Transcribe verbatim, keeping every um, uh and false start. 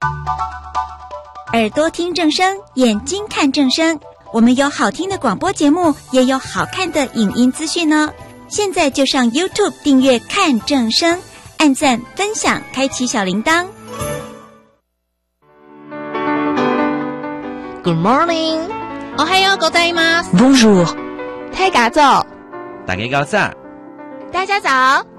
耳朵听正声，眼睛看正声。我们有好听的广播节目，也有好看的影音资讯哦。现在就上 YouTube 订阅看正声，按赞分享，开启小铃铛。 Good morning， おはようございます。 Bonjour， 大家早， 大家早， 大家早。